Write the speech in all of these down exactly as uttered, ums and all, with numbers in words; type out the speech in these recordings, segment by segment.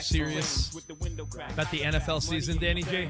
Serious about the N F L season, Danny J?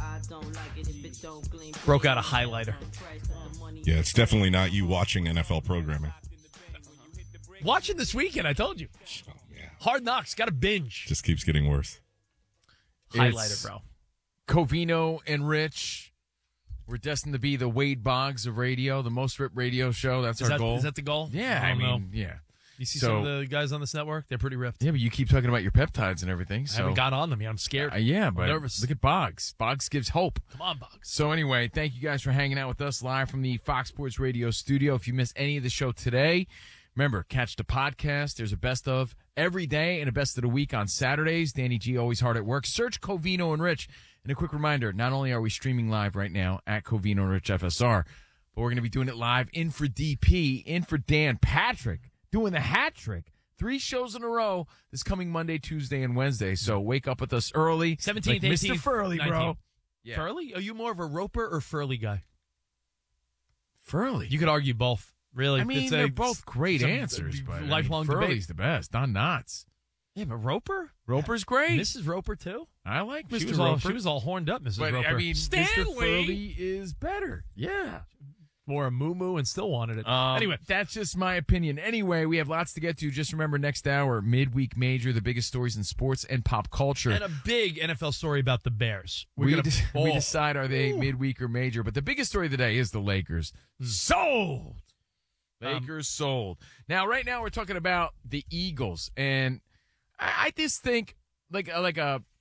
Broke out a highlighter. Yeah, it's definitely not you watching N F L programming. Watching this weekend, I told you. Oh, yeah. Hard Knocks, got to binge. Just keeps getting worse. Highlighter, It's bro. Covino and Rich. We're destined to be the Wade Boggs of radio, the most ripped radio show. That's Is our that, goal. is that the goal? Yeah, I, I, don't mean, know. yeah. You see So- some of the guys on this network? They're pretty ripped. Yeah, but you keep talking about your peptides and everything. So. I haven't got on them yet. I'm scared. Uh, yeah, but I'm nervous. look at Boggs. Boggs gives hope. Come on, Bugs. So anyway, thank you guys for hanging out with us live from the Fox Sports Radio studio. If you missed any of the show today, remember, catch the podcast. There's a best of every day and a best of the week on Saturdays. Danny G always hard at work. Search Covino and Rich. And a quick reminder, not only are we streaming live right now at Covino and Rich F S R, but we're going to be doing it live in for D P, in for Dan Patrick, doing the hat trick. Three shows in a row this coming Monday, Tuesday, and Wednesday. So wake up with us early. seventeenth, like Mister eighteenth, Furley, bro. nineteenth. Yeah. Furley? Are you more of a Roper or Furley guy? Furley. You could argue both. Really, I mean, It's they're a- both great it's a answers, but lifelong I mean, debate. Furley's the best. Don Knotts. Yeah, but Roper? Roper's great. Missus Roper too. I like She Mister was Roper. all she was all horned up, Missus but Roper. I mean, Mister Stanley Furley is better. Yeah. wore a moo and still wanted it. Um, anyway, that's just my opinion. Anyway, we have lots to get to. Just remember, next hour, midweek major, the biggest stories in sports and pop culture. and a big N F L story about the Bears. We're we, gonna, de- oh. we decide are they Ooh. midweek or major, but the biggest story of the day is the Lakers. Sold! Um, Lakers sold. Now, right now, we're talking about the Eagles, and I, I just think, like, like a